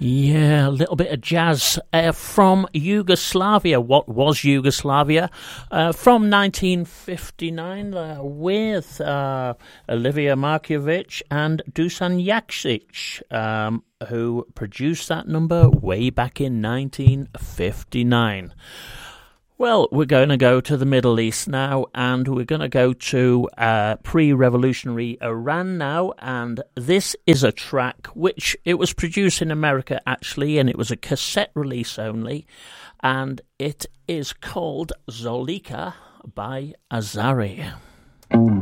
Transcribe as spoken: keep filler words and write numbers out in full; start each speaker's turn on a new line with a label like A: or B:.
A: Yeah, a little bit of jazz uh, from Yugoslavia, what was Yugoslavia, uh, from nineteen fifty-nine uh, with uh, Olivia Markovic and Dusan Jakšić, um, who produced that number way back in nineteen fifty-nine. Well, we're going to go to the Middle East now, and we're going to go to uh, pre-revolutionary Iran now, and this is a track which it was produced in America, actually, and it was a cassette release only, and it is called Zolika by Azari.